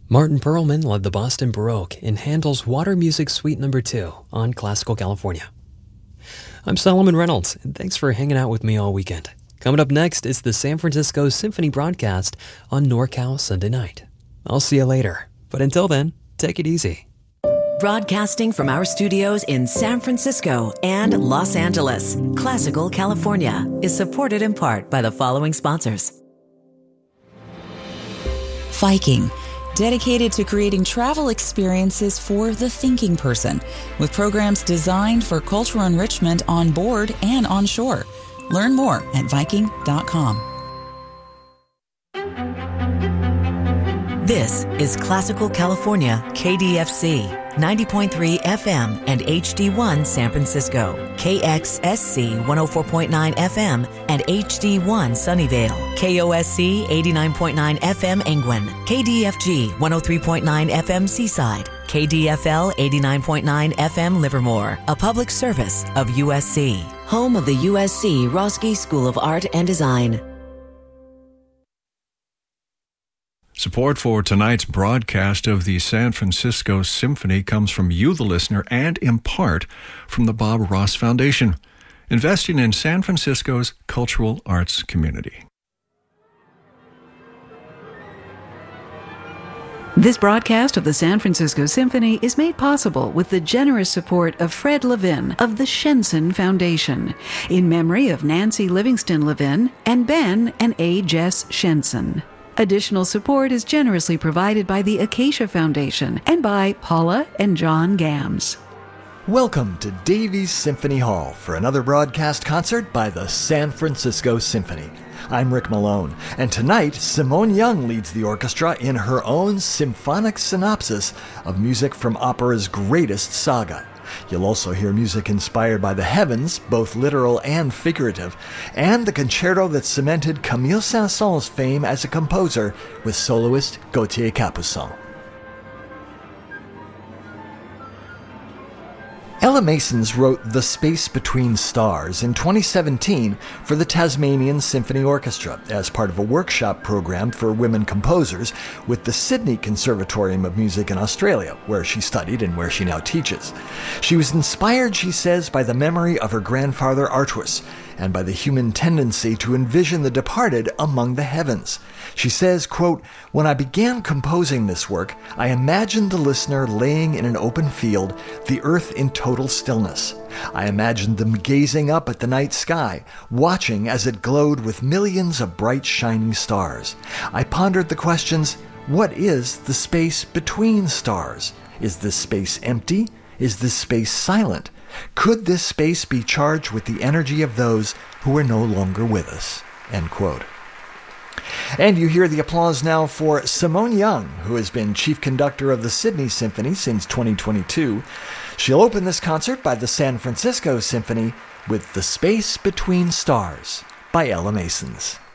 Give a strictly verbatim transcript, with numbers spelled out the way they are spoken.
Martin Perlman led the Boston Baroque in Handel's Water Music Suite number two on Classical California. I'm Solomon Reynolds, and thanks for hanging out with me all weekend. Coming up next is the San Francisco Symphony broadcast on NorCal Sunday night. I'll see you later, but until then, take it easy. Broadcasting from our studios in San Francisco and Los Angeles, Classical California is supported in part by the following sponsors. Viking, dedicated to creating travel experiences for the thinking person, with programs designed for cultural enrichment on board and on shore. Learn more at viking dot com. This is Classical California, K D F C, ninety point three F M and H D one San Francisco, K X S C one oh four point nine F M and H D one Sunnyvale, K O S C eighty-nine point nine F M Engwin, K D F G one oh three point nine F M Seaside, K D F L eighty-nine point nine F M Livermore, a public service of U S C, home of the U S C Roski School of Art and Design. Support for tonight's broadcast of the San Francisco Symphony comes from you, the listener, and in part from the Bob Ross Foundation, investing in San Francisco's cultural arts community. This broadcast of the San Francisco Symphony is made possible with the generous support of Fred Levin of the Shenson Foundation, in memory of Nancy Livingston Levin and Ben and A. Jess Shenson. Additional support is generously provided by the Acacia Foundation and by Paula and John Gams. Welcome to Davies Symphony Hall for another broadcast concert by the San Francisco Symphony. I'm Rick Malone, and tonight Simone Young leads the orchestra in her own symphonic synopsis of music from opera's greatest saga. You'll also hear music inspired by the heavens, both literal and figurative, and the concerto that cemented Camille Saint-Saëns's fame as a composer with soloist Gauthier Capuçon. Ella Masons wrote The Space Between Stars in twenty seventeen for the Tasmanian Symphony Orchestra as part of a workshop program for women composers with the Sydney Conservatorium of Music in Australia, where she studied and where she now teaches. She was inspired, she says, by the memory of her grandfather Artuis and by the human tendency to envision the departed among the heavens. She says, quote, "When I began composing this work, I imagined the listener laying in an open field, the earth in total stillness. I imagined them gazing up at the night sky, watching as it glowed with millions of bright shining stars. I pondered the questions, what is the space between stars? Is this space empty? Is this space silent? Could this space be charged with the energy of those who are no longer with us?" End quote. And you hear the applause now for Simone Young, who has been chief conductor of the Sydney Symphony since twenty twenty-two. She'll open this concert by the San Francisco Symphony with The Space Between Stars by Ella Masons.